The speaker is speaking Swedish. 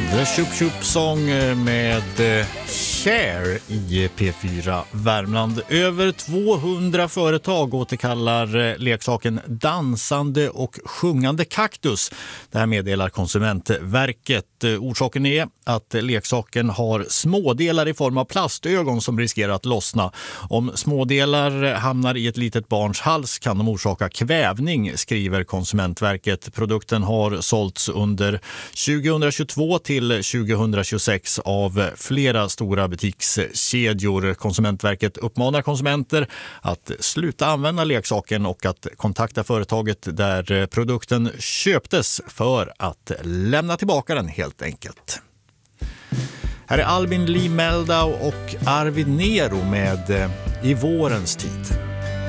The Chup Chup Song med Share i P4 Värmland. Över 200 företag återkallar leksaken dansande och sjungande kaktus. Det här meddelar Konsumentverket. Orsaken är att leksaken har smådelar i form av plastögon som riskerar att lossna. Om smådelar hamnar i ett litet barns hals kan de orsaka kvävning, skriver Konsumentverket. Produkten har sålts under 2022 till 2026 av flera stora butikskedjor. Konsumentverket uppmanar konsumenter att sluta använda leksaken och att kontakta företaget där produkten köptes för att lämna tillbaka den helt enkelt. Här är Albin Lee Meldau och Arvid Nero med I vårens tid.